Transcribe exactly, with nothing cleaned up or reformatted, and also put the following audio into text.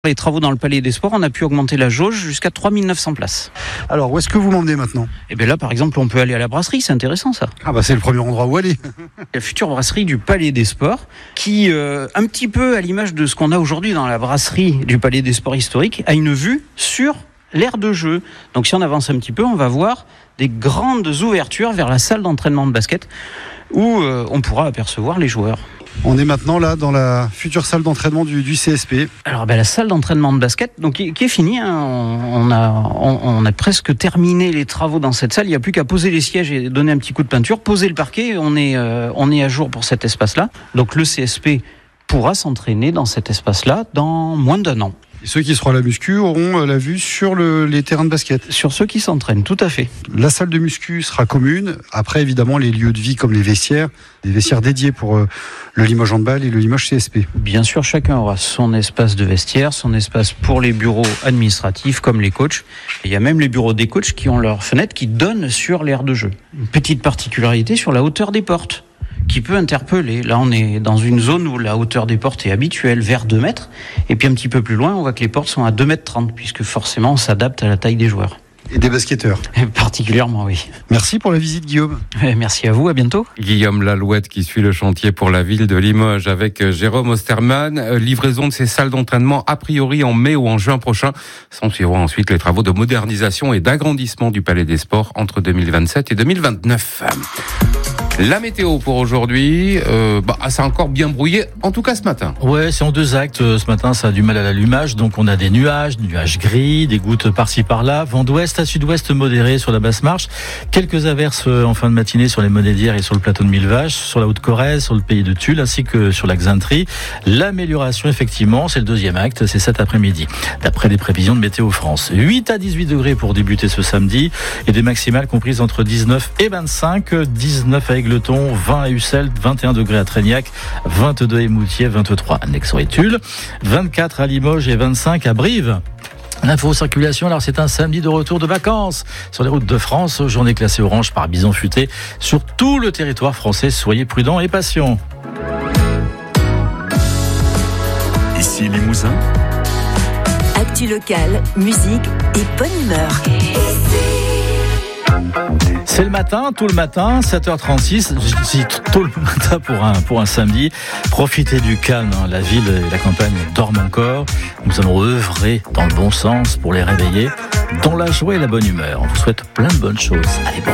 Les travaux dans le Palais des Sports, on a pu augmenter la jauge jusqu'à trois mille neuf cents places. Alors, où est-ce que vous m'emmenez maintenant ? Et bien là, par exemple, on peut aller à la brasserie, c'est intéressant ça. Ah bah c'est le premier endroit où aller. La future brasserie du Palais des Sports, qui, euh, un petit peu à l'image de ce qu'on a aujourd'hui dans la brasserie du Palais des Sports historique, a une vue sur l'aire de jeu. Donc si on avance un petit peu, on va voir des grandes ouvertures vers la salle d'entraînement de basket, où euh, on pourra apercevoir les joueurs. On est maintenant là dans la future salle d'entraînement du, du C S P. Alors ben, la salle d'entraînement de basket, donc qui, qui est finie. Hein. On, on a on, on a presque terminé les travaux dans cette salle. Il n'y a plus qu'à poser les sièges et donner un petit coup de peinture, poser le parquet. On est euh, on est à jour pour cet espace-là. Donc le C S P pourra s'entraîner dans cet espace-là dans moins d'un an. Et ceux qui seront à la muscu auront la vue sur le, les terrains de basket. Sur ceux qui s'entraînent, tout à fait. La salle de muscu sera commune. Après, évidemment, les lieux de vie comme les vestiaires, des vestiaires dédiés pour euh, le Limoges Handball et le Limoges C S P. Bien sûr, chacun aura son espace de vestiaire, son espace pour les bureaux administratifs comme les coachs. Et il y a même les bureaux des coachs qui ont leurs fenêtres qui donnent sur l'aire de jeu. Une petite particularité sur la hauteur des portes, qui peut interpeller. Là, on est dans une zone où la hauteur des portes est habituelle, vers deux mètres. Et puis un petit peu plus loin, on voit que les portes sont à deux mètres trente, puisque forcément, on s'adapte à la taille des joueurs. Et des basketteurs. Et particulièrement, oui. Merci pour la visite, Guillaume. Et merci à vous, à bientôt. Guillaume Lalouette qui suit le chantier pour la ville de Limoges avec Jérôme Osterman. Livraison de ces salles d'entraînement a priori en mai ou en juin prochain. S'en suivront ensuite les travaux de modernisation et d'agrandissement du Palais des Sports entre deux mille vingt-sept et deux mille vingt-neuf. La météo pour aujourd'hui, euh, bah, ça a encore bien brouillé, en tout cas ce matin. Ouais, c'est en deux actes. Ce matin, ça a du mal à l'allumage. Donc, on a des nuages, des nuages gris, des gouttes par-ci par-là. Vent d'ouest à sud-ouest modéré sur la basse marche. Quelques averses en fin de matinée sur les monnaies d'hier et sur le plateau de Millevaches, sur la Haute-Corrèze, sur le pays de Tulle, ainsi que sur la Xainterie. L'amélioration, effectivement, c'est le deuxième acte, c'est cet après-midi, d'après les prévisions de Météo France. huit à dix-huit degrés pour débuter ce samedi et des maximales comprises entre dix-neuf et vingt-cinq. dix-neuf à Égletons, vingt à Ussel, vingt et un degrés à Trégnac, vingt-deux à Émoutier, vingt-trois à Nexon et Tulle, vingt-quatre à Limoges et vingt-cinq à Brive. L'info circulation, alors c'est un samedi de retour de vacances sur les routes de France, journée classée orange par bison futé sur tout le territoire français. Soyez prudents et patients. Ici Limousin. Actu local, musique et bonne humeur. C'est le matin, tout le matin, sept heures trente-six. Je dis tôt le matin pour un, pour un samedi. Profitez du calme, hein. La ville et la campagne dorment encore. Nous allons œuvrer dans le bon sens pour les réveiller, dans la joie et la bonne humeur. On vous souhaite plein de bonnes choses. Allez, bon.